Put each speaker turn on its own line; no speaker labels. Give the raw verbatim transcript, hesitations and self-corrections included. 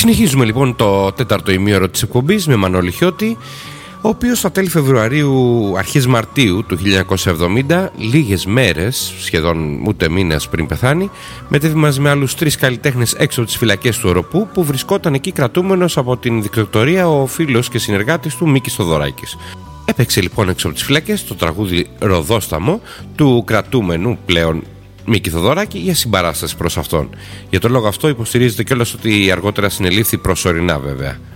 Συνεχίζουμε λοιπόν το τέταρτο ημίωρο της εκπομπής με Μανώλη Χιώτη, ο οποίος στα τέλη Φεβρουαρίου, αρχές Μαρτίου του χίλια εννιακόσια εβδομήντα, λίγες μέρες, σχεδόν ούτε μήνες πριν πεθάνει, μετέβη μαζί με άλλους τρεις καλλιτέχνες έξω από τις φυλακές του Οροπού, που βρισκόταν εκεί κρατούμενος από την δικτατορία ο φίλος και συνεργάτης του Μίκης Θοδωράκης. Έπαιξε λοιπόν έξω από τις φυλακές το τραγούδι «Ροδόσταμο» του κρατούμενου πλέον Μίκη Θοδωράκη για συμπαράσταση προς αυτόν. Για τον λόγο αυτό υποστηρίζεται κιόλας ότι αργότερα συνελήφθη προσωρινά βέβαια.